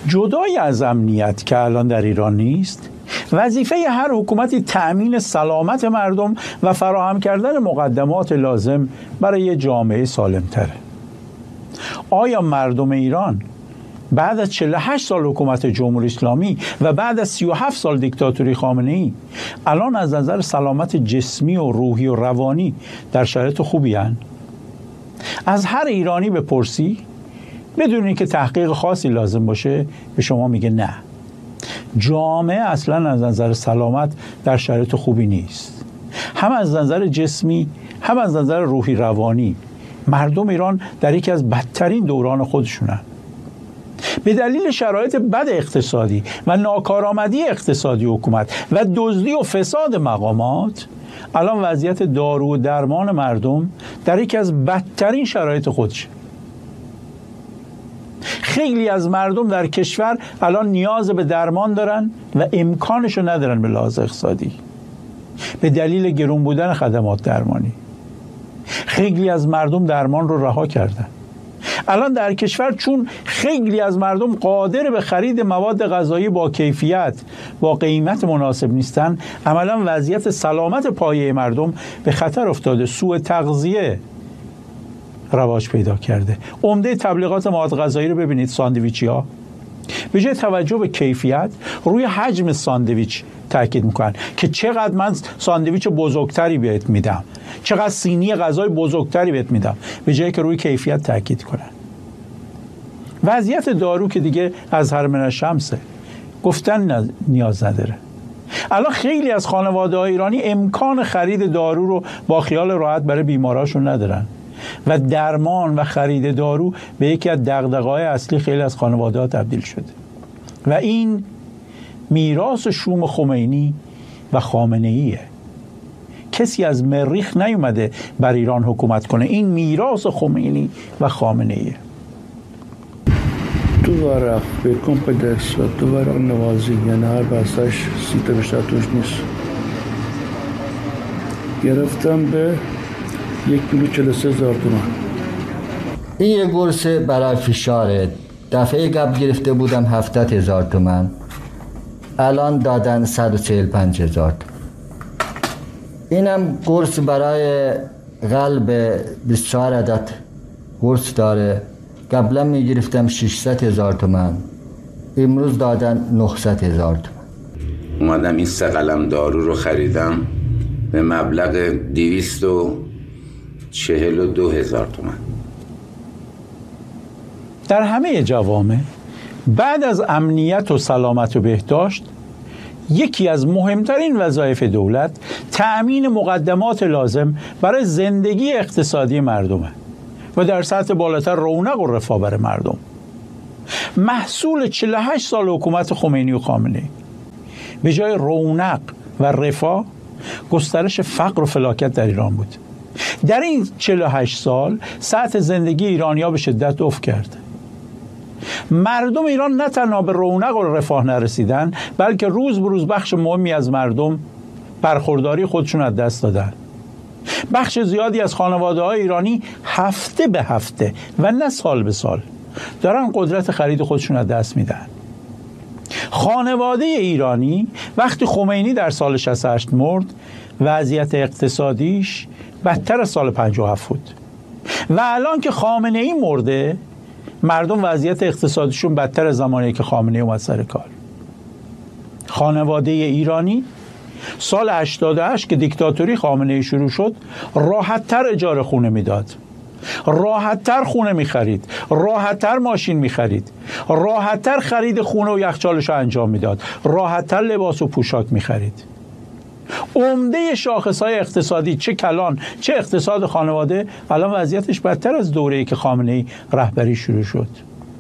جدای از امنیت که الان در ایران نیست، وظیفه هر حکومتی تأمین سلامت مردم و فراهم کردن مقدمات لازم برای یه جامعه سالم‌تره. آیا مردم ایران بعد از 48 سال حکومت جمهوری اسلامی و بعد از 37 سال دیکتاتوری خامنه‌ای الان از نظر سلامت جسمی و روحی و روانی در شرایط خوبی هستند؟ از هر ایرانی بپرسی بدون اینکه تحقیق خاصی لازم باشه به شما میگه نه، جامعه اصلا از نظر سلامت در شرایط خوبی نیست، هم از نظر جسمی هم از نظر روحی روانی. مردم ایران در یکی از بدترین دوران خودشونن. به دلیل شرایط بد اقتصادی و ناکارآمدی اقتصادی حکومت و دزدی و فساد مقامات، الان وضعیت دارو و درمان مردم در یکی از بدترین شرایط خودشه. خیلی از مردم در کشور الان نیاز به درمان دارن و امکانشو ندارن به لحاظ اقتصادی به دلیل گران بودن خدمات درمانی. خیلی از مردم درمان رو رها کردن. الان در کشور چون خیلی از مردم قادر به خرید مواد غذایی با کیفیت با قیمت مناسب نیستن، عملا وضعیت سلامت پایه مردم به خطر افتاده. سوء تغذیه رواج پیدا کرده. عمده تبلیغات مواد غذایی رو ببینید، ساندویچی‌ها به جای توجه به کیفیت روی حجم ساندویچ تاکید میکنن که چقدر من ساندویچ بزرگتری بهت میدم، چقدر سینی غذای بزرگتری بهت میدم، به جای که روی کیفیت تاکید کنن. وضعیت دارو که دیگه از هر من شمسه، گفتن نیاز نداره. الان خیلی از خانواده‌های ایرانی امکان خرید دارو رو با خیال راحت برای بیماراشون ندارن و درمان و خرید دارو به یکی از دغدغه‌های اصلی خیلی از خانواده‌ها تبدیل شده و این میراث شوم خمینی و خامنه‌ایه. کسی از مریخ نیومده بر ایران حکومت کنه، این میراث خمینی و خامنه‌ایه. دو ورق بکن پدکس و دو ورق نوازی، یعنی هر بستش 30 تا بیشتر توش نیست. گرفتم به 1,43,000 تومان. این یه قرص برای فشاره. دفعه قبل گرفته بودم 70,000 تومان، الان دادن 145,000 تومان. اینم قرص برای قلب 24 عدد قرص داره. قبلا میگرفتم 600,000 تومان، امروز دادن 900,000 تومان. اومدم این 3 قلم دارو رو خریدم به مبلغ 242,000 تومان. در همه جوامع بعد از امنیت و سلامت و بهداشت، یکی از مهمترین وظایف دولت تأمین مقدمات لازم برای زندگی اقتصادی مردمه و در سطح بالاتر رونق و رفاه برای مردم. محصول 48 سال حکومت خمینی و خامنه‌ای به جای رونق و رفاه، گسترش فقر و فلاکت در ایران بود. در این 48 سال سطح زندگی ایرانی‌ها به شدت افت کرده. مردم ایران نه تنها به رونق و رفاه نرسیدن، بلکه روز به روز بخش مهمی از مردم برخورداری خودشون از دست دادن. بخش زیادی از خانواده‌های ایرانی هفته به هفته و نه سال به سال دارن قدرت خرید خودشون از دست میدن. خانواده ایرانی وقتی خمینی در سال 68 مرد، وضعیت اقتصادیش بدتر از سال 57 بود و الان که خامنه‌ای مرده، مردم وضعیت اقتصادیشون بدتر از زمانی که خامنه‌ای اومد سر کار. خانواده ایرانی سال 88 که دیکتاتوری خامنه‌ای شروع شد، راحت‌تر اجاره خونه میداد، راحت‌تر خونه می‌خرید، راحت‌تر ماشین می‌خرید، راحت‌تر خرید خونه و یخچالش رو انجام میداد، راحت‌تر لباس و پوشاک می‌خرید. عمده شاخص‌های اقتصادی، چه کلان چه اقتصاد خانواده، الان وضعیتش بدتر از دوره‌ای که خامنه‌ای رهبری شروع شد.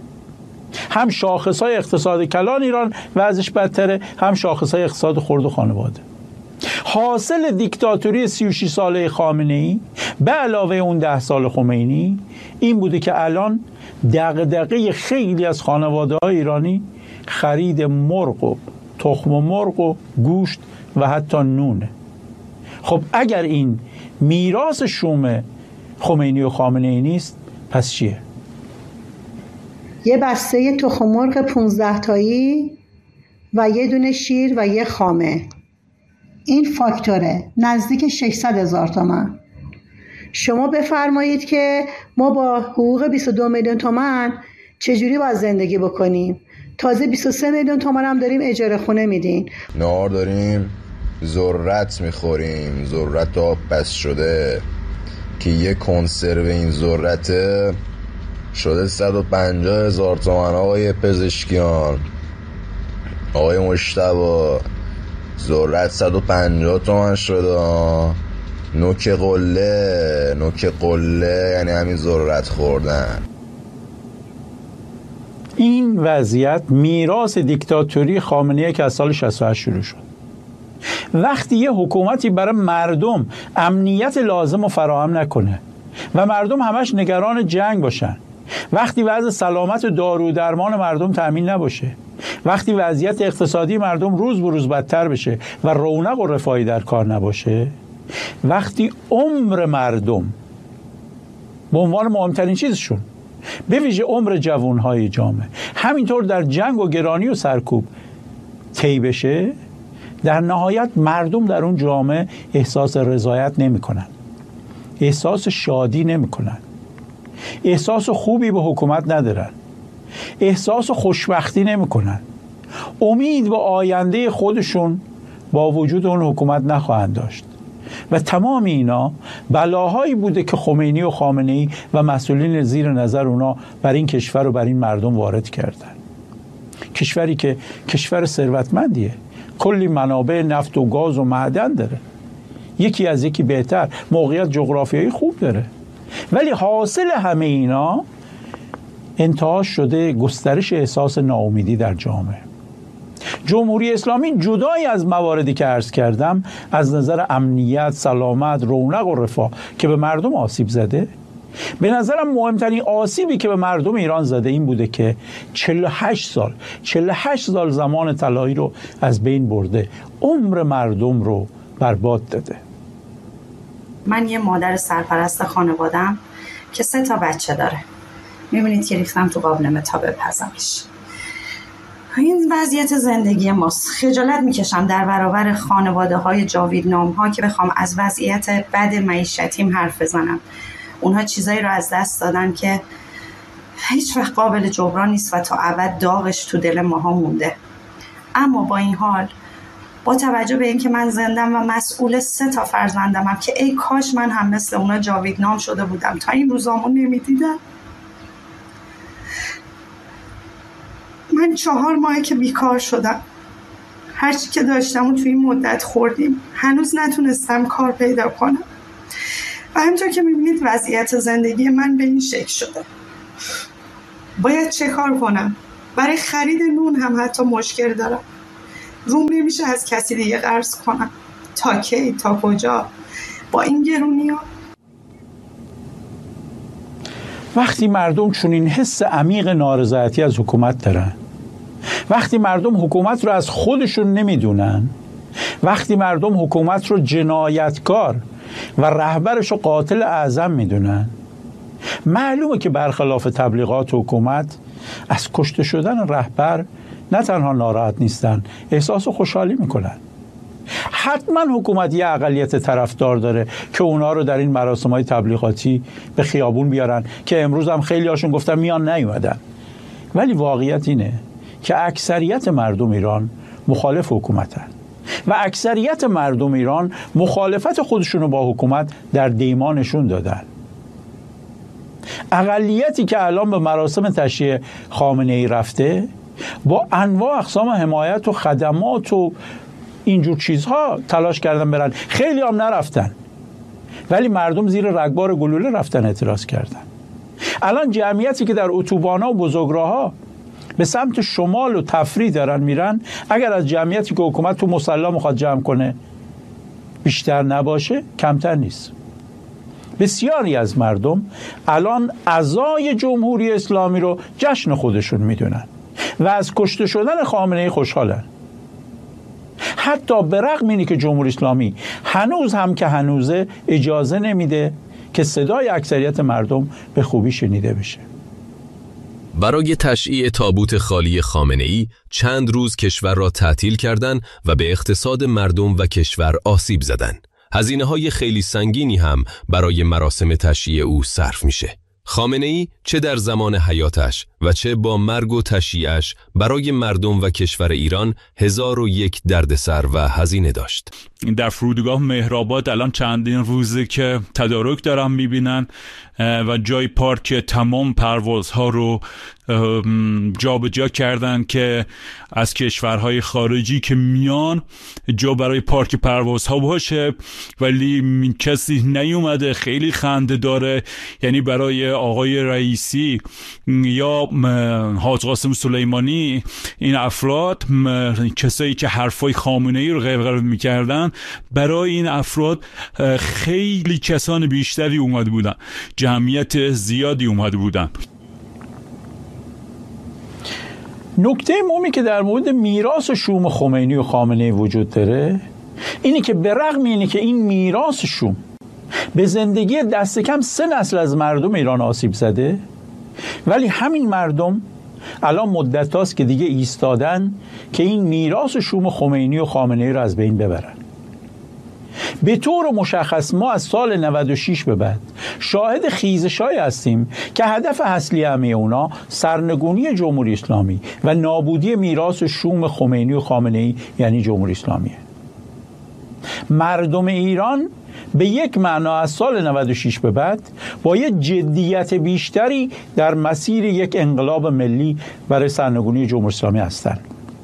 هم شاخص‌های اقتصاد کلان ایران وضعش بدتره، هم شاخص‌های اقتصاد خرد و خانواده. حاصل دیکتاتوری 36 ساله خامنه‌ای به علاوه اون 10 سال خمینی این بوده که الان دغدغه خیلی از خانواده‌های ایرانی خرید مرغ و تخم مرغ و گوشت و حتی نونه. خب اگر این میراث شوم خمینی و خامنه‌ای نیست، پس چیه؟ یه بسته تخم مرغ 15 تایی و یه دونه شیر و یه خامه. این فاکتوره نزدیک 600,000 تومان. شما بفرمایید که ما با حقوق 22 میلیون تومان چجوری باید زندگی بکنیم؟ تازه 23 میلیون تومان هم داریم اجاره خونه میدین. نهار داریم، ذرت میخوریم، ذرت آب بس شده که یه کنسرو این ذرته شده 150,000 تومان. آقای پزشکیان، آقای مجتبی، ذرت 150 تومان شده. نوک قله یعنی همین ذرت خوردن. این وضعیت میراث دیکتاتوری خامنه‌ای که از سال 68 شروع شد. وقتی یه حکومتی برای مردم امنیت لازم رو فراهم نکنه و مردم همش نگران جنگ باشن، وقتی وضع سلامت و دارو درمان مردم تأمین نباشه، وقتی وضعیت اقتصادی مردم روز به روز بدتر بشه و رونق و رفاهی در کار نباشه، وقتی عمر مردم به عنوان مهمترین چیزشون، به ویژه عمر جوانهای جامعه، همینطور در جنگ و گرانی و سرکوب طی بشه، در نهایت مردم در اون جامعه احساس رضایت نمی کنن، احساس شادی نمی کنن، احساس خوبی به حکومت ندارن، احساس خوشبختی نمی کنن، امید به آینده خودشون با وجود اون حکومت نخواهند داشت. و تمام اینا بلاهایی بوده که خمینی و خامنه‌ای و مسئولین زیر نظر اونا بر این کشور و بر این مردم وارد کردن. کشوری که کشور ثروتمندیه، کلی منابع نفت و گاز و معدن داره، یکی از یکی بهتر، موقعیت جغرافیایی خوب داره، ولی حاصل همه اینا انتهاش شده گسترش احساس ناامیدی در جامعه. جمهوری اسلامی جدای از مواردی که عرض کردم از نظر امنیت، سلامت، رونق و رفاه که به مردم آسیب زده، به نظرم مهمترین آسیبی که به مردم ایران زده این بوده که 48 سال زمان طلایی رو از بین برده، عمر مردم رو برباد داده. من یه مادر سرپرست خانوادم که 3 تا بچه داره. میبینید که ریختم تو قابلمه تا بپزمش. این وضعیت زندگی ماست. خجالت میکشم در برابر خانواده های جاویدنام ها که بخوام از وضعیت بد معیشتیم حرف بزنم. اونها چیزایی رو از دست دادن که هیچ وقت قابل جبران نیست و تا ابد داغش تو دل ماها مونده. اما با این حال، با توجه به اینکه من زندم و مسئول 3 تا فرزندمم که ای کاش من هم مثل اونا جاویدنام شده بودم، تا این روزامو نمیدیدم. من 4 ماهه که بیکار شدم. هرچی که داشتم و توی این مدت خوردیم. هنوز نتونستم کار پیدا کنم. و همینطور که میبینید وضعیت زندگی من به این شکل شده. باید چه کار کنم؟ برای خرید نون هم حتی مشکل دارم. روم نمیشه از کسی دیگه قرض کنم. تا کی؟ تا کجا؟ با این گرونی ها؟ وقتی مردم چون این حس عمیق نارضایتی از حکومت دارن، وقتی مردم حکومت رو از خودشون نمیدونن، وقتی مردم حکومت رو جنایتکار و رهبرش رو قاتل اعظم میدونن، معلومه که برخلاف تبلیغات حکومت از کشته شدن رهبر نه تنها ناراحت نیستن، احساس خوشحالی میکنن. حتما حکومت یه اقلیت طرفدار داره که اونا رو در این مراسم‌های تبلیغاتی به خیابون بیارن که امروز هم خیلی هاشون گفتن میان نیومدن. ولی واقعیت اینه که اکثریت مردم ایران مخالف حکومتن و اکثریت مردم ایران مخالفت خودشون رو با حکومت در دیمانشون دادن. اقلیتی که الان به مراسم تشییع خامنه‌ای رفته با انواع اقسام حمایت و خدمات و اینجور چیزها تلاش کردن برن، خیلی هم نرفتن، ولی مردم زیر رگبار گلوله رفتن اعتراض کردن. الان جمعیتی که در اتوبان‌ها و بزرگراه‌ها به سمت شمال و تفریح دارن میرن، اگر از جمعیتی که حکومت تو مصلی میخواد جمع کنه بیشتر نباشه، کمتر نیست. بسیاری از مردم الان اعضای جمهوری اسلامی رو جشن خودشون میدونن و از کشته شدن خامنه‌ای خوشحالن. حتی به رغم اینی که جمهوری اسلامی هنوز هم که هنوزه اجازه نمیده که صدای اکثریت مردم به خوبی شنیده بشه. برای تشییع تابوت خالی خامنه‌ای چند روز کشور را تعطیل کردند و به اقتصاد مردم و کشور آسیب زدند. هزینه‌های خیلی سنگینی هم برای مراسم تشییع او صرف میشه. خامنه‌ای چه در زمان حیاتش و چه با مرگ و تشییعش برای مردم و کشور ایران 1001 دردسر و هزینه داشت. در فرودگاه مهرآباد الان چندین روزه که تدارک دارن میبینن و جای پارک تمام پروازها رو جابجا کردن که از کشورهای خارجی که میان جا برای پارک پروازها باشه، ولی کسی نیومده. خیلی خنده داره. یعنی برای آقای رئیسی یا حاج قاسم سلیمانی، این افراد کسایی که حرفای خامنه‌ای رو غیب‌غیب میکردن، برای این افراد خیلی کسان بیشتری اومده بودن، جمعیت زیادی اومده بودن. نکته مهمی که در مورد میراث شوم خمینی و خامنه‌ای وجود داره اینه که به رغم اینه که این میراث شوم به زندگی دست کم 3 نسل از مردم ایران آسیب زده، ولی همین مردم الان مدت هاست که دیگه ایستادن که این میراث شوم خمینی و خامنه‌ای رو از بین ببرن. به طور مشخص ما از سال 96 به بعد شاهد خیزش‌هایی هستیم که هدف اصلی همه اونا سرنگونی جمهوری اسلامی و نابودی میراث شوم خمینی و خامنه‌ای یعنی جمهوری اسلامیه. مردم ایران به یک معنا از سال 96 به بعد با یک جدیت بیشتری در مسیر یک انقلاب ملی برای سرنگونی جمهوری اسلامی هستند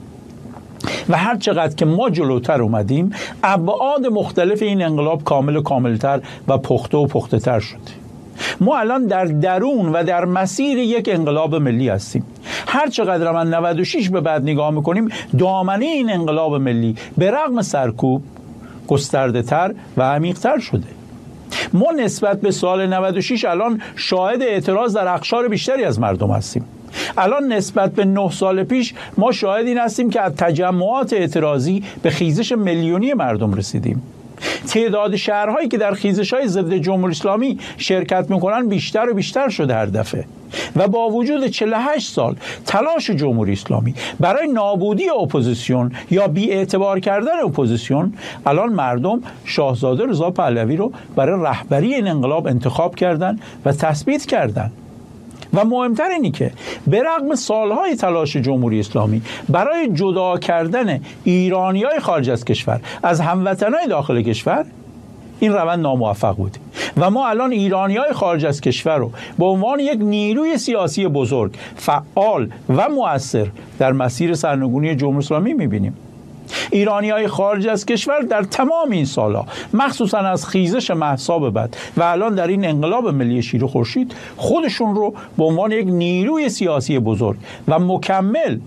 و هر چقدر که ما جلوتر اومدیم ابعاد مختلف این انقلاب کاملتر و پخته تر شده. ما الان در درون و در مسیر یک انقلاب ملی هستیم. هر چقدر من 96 به بعد نگاه میکنیم دامنه این انقلاب ملی به رغم سرکوب گسترده تر و عمیق تر شده. ما نسبت به سال 96 الان شاهد اعتراض در اقشار بیشتری از مردم هستیم. الان نسبت به 9 سال پیش ما شاهد این هستیم که از تجمعات اعتراضی به خیزش میلیونی مردم رسیدیم. تعداد شهرهایی که در خیزش‌های ضد جمهوری اسلامی شرکت میکنن بیشتر و بیشتر شده هر دفعه و با وجود 48 سال تلاش جمهوری اسلامی برای نابودی اپوزیسیون یا بی‌اعتبار کردن اپوزیسیون، الان مردم شاهزاده رضا پهلوی رو برای رهبری این انقلاب انتخاب کردن و تثبیت کردن. و مهمتر اینی که به رغم سالهای تلاش جمهوری اسلامی برای جدا کردن ایرانیای خارج از کشور از هموطنای داخل کشور، این روند ناموفق بود و ما الان ایرانیای خارج از کشور رو به عنوان یک نیروی سیاسی بزرگ، فعال و مؤثر در مسیر سرنگونی جمهوری اسلامی می‌بینیم. ایرانیای خارج از کشور در تمام این سالها، مخصوصا از خیزش مهسا به بعد و الان در این انقلاب ملی شیر و خورشید، خودشون رو به عنوان یک نیروی سیاسی بزرگ و مکمل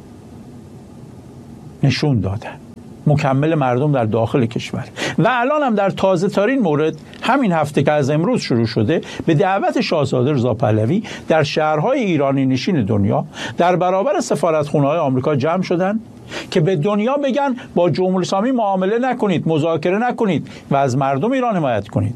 نشون دادن، مکمل مردم در داخل کشور. و الان هم در تازه ترین مورد همین هفته که از امروز شروع شده، به دعوت شاهزاده رضا پهلوی در شهرهای ایرانی نشین دنیا در برابر سفارتخونه‌های آمریکا جمع شدن که به دنیا بگن با جمهوری اسلامی معامله نکنید، مذاکره نکنید و از مردم ایران حمایت کنید.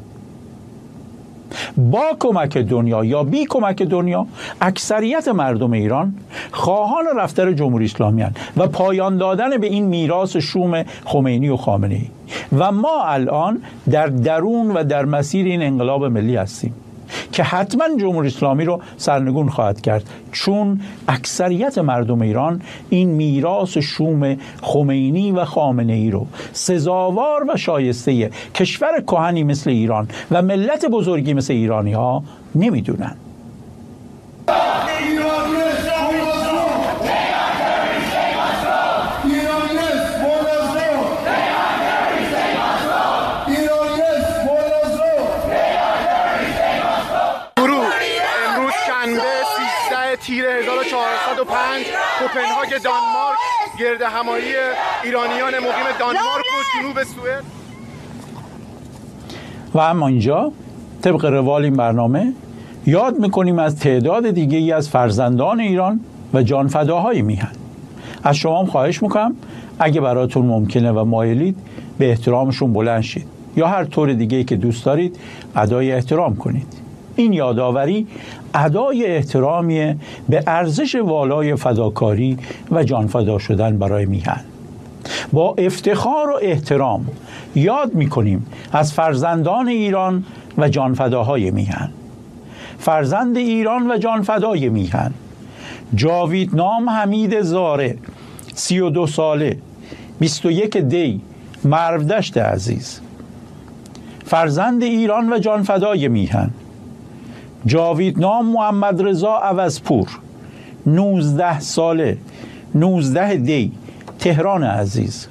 با کمک دنیا یا بی کمک دنیا، اکثریت مردم ایران خواهان رفتن جمهوری اسلامی هستند و پایان دادن به این میراث شوم خمینی و خامنه‌ای. و ما الان در درون و در مسیر این انقلاب ملی هستیم که حتما جمهوری اسلامی رو سرنگون خواهد کرد، چون اکثریت مردم ایران این میراث شوم خمینی و خامنه‌ای رو سزاوار و شایسته کشور کهنی مثل ایران و ملت بزرگی مثل ایرانی ها نمیدونن. تیر 1405 کوپنهاگ دانمارک، گرد همایی ایرانیان مقیم دانمارک و جنوب سوئد. و اما اینجا طبق روال این برنامه یاد میکنیم از تعداد دیگه ای از فرزندان ایران و جانفداهای میهن. از شما هم خواهش میکنم اگه براتون ممکنه و مایلید به احترامشون بلند شید یا هر طور دیگه ای که دوست دارید ادای احترام کنید. این یادآوری ادای احترامی به ارزش والای فداکاری و جانفدا شدن برای میهن. با افتخار و احترام یاد می‌کنیم از فرزندان ایران و جانفداهای میهن. فرزند ایران و جانفدای میهن جاوید نام حمید زاره 32 ساله 21 دی مرودشت عزیز. فرزند ایران و جانفدای میهن جاوید نام محمد رضا عوضپور 19 ساله 19 دی تهران عزیز.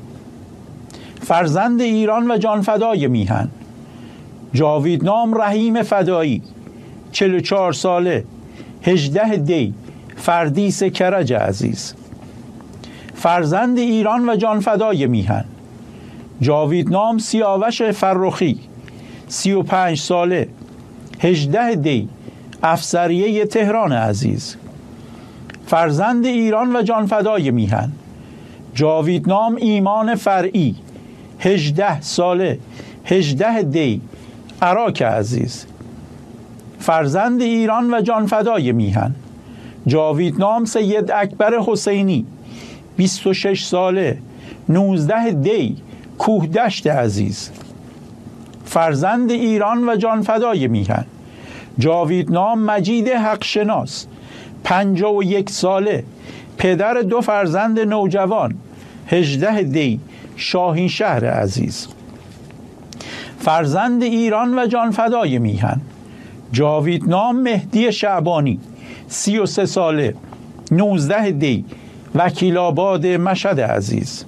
فرزند ایران و جانفدای میهن جاوید نام رحیم فدایی 44 ساله 18 دی فردیس کرج عزیز. فرزند ایران و جانفدای میهن جاوید نام سیاوش فرخی 35 ساله 18 دی افسریه تهران عزیز. فرزند ایران و جانفدای میهن جاوید نام ایمان فرعی 18 ساله 18 دی عراق عزیز. فرزند ایران و جانفدای میهن جاوید نام سید اکبر حسینی 26 ساله 19 دی کوهدشت عزیز. فرزند ایران و جانفدای میهن جاوید نام مجید حقشناس 51 ساله پدر 2 فرزند نوجوان 18 دی شاهین شهر عزیز. فرزند ایران و جانفدای میهن جاوید نام مهدی شعبانی 33 ساله 19 دی وکیل آباد مشهد عزیز.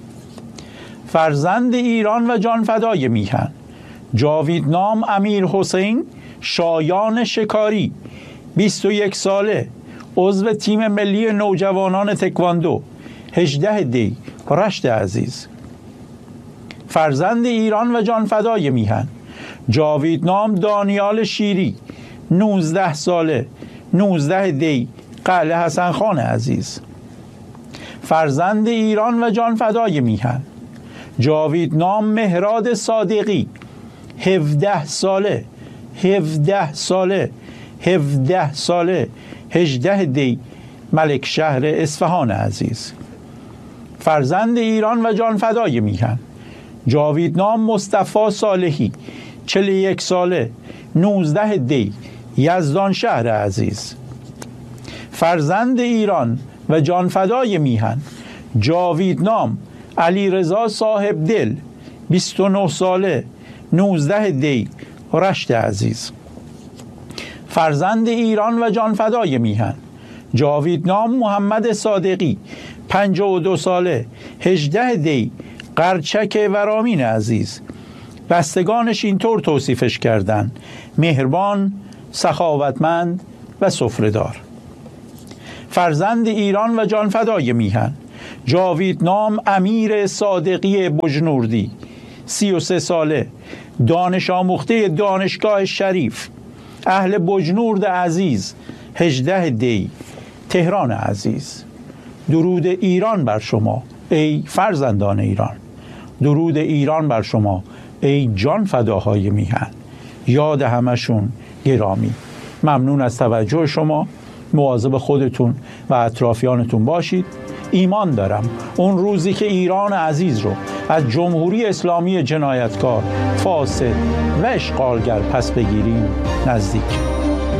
فرزند ایران و جانفدای میهن جاوید نام امیر حسین شایان شکاری 21 ساله عضو تیم ملی نوجوانان تکواندو 18 دی رشت عزیز. فرزند ایران و جانفدای میهن جاوید نام دانیال شیری 19 ساله 19 دی قلعه حسن خان عزیز. فرزند ایران و جانفدای میهن جاوید نام مهراد صادقی 17 ساله 18 دی ملک شهر اصفهان عزیز. فرزند ایران و جانفدای میهن جاوید نام مصطفی صالحی 41 ساله 19 دی یزدان شهر عزیز. فرزند ایران و جانفدای میهن جاوید نام علی رضا صاحب دل 29 ساله 19 دی رشت عزیز. فرزند ایران و جانفدای میهن جاوید نام محمد صادقی 52 ساله 18 دی قرچک ورامین عزیز. بستگانش اینطور توصیفش کردن: مهربان، سخاوتمند و سفره‌دار. فرزند ایران و جانفدای میهن جاوید نام امیر صادقی بجنوردی 33 ساله دانش آموخته دانشگاه شریف اهل بجنورد عزیز 18 دی تهران عزیز. درود ایران بر شما ای فرزندان ایران، درود ایران بر شما ای جان فداهای میهن. یاد همشون گرامی. ممنون از توجه شما. مواظب خودتون و اطرافیانتون باشید. ایمان دارم اون روزی که ایران عزیز رو از جمهوری اسلامی جنایتکار، فاسد و اشغالگر پس بگیریم نزدیک.